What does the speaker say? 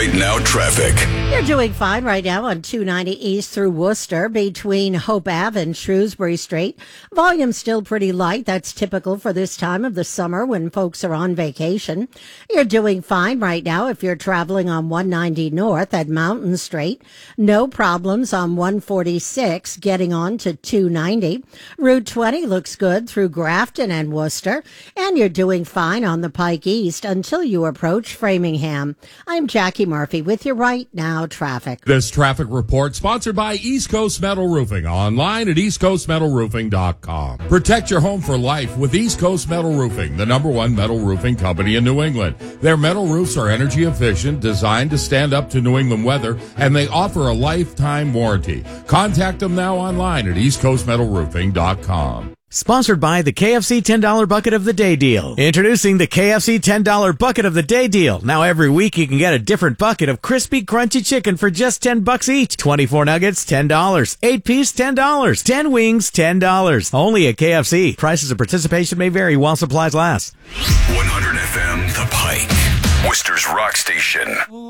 Right Now traffic. You're doing fine right now on 290 East through Worcester between Hope Ave and Shrewsbury Street. Volume's still pretty light. That's typical for this time of the summer when folks are on vacation. You're doing fine right now if you're traveling on 190 North at Mountain Street. No problems on 146 getting on to 290. Route 20 looks good through Grafton and Worcester. And you're doing fine on the Pike East until you approach Framingham. I'm Jackie Murphy with your Right Now traffic. This traffic report sponsored by East Coast Metal Roofing, online at eastcoastmetalroofing.com. Protect your home for life with East Coast Metal Roofing, the #1 metal roofing company in New England. Their metal roofs are energy efficient, designed to stand up to New England weather, and they offer a lifetime warranty. Contact them now online at eastcoastmetalroofing.com. Sponsored by the KFC $10 Bucket of the Day Deal. Introducing the KFC $10 Bucket of the Day Deal. Now every week you can get a different bucket of crispy, crunchy chicken for just $10 each. 24 nuggets, $10. 8-piece, $10. 10 wings, $10. Only at KFC. Prices of participation may vary while supplies last. 100 FM, The Pike. Worcester's Rock Station.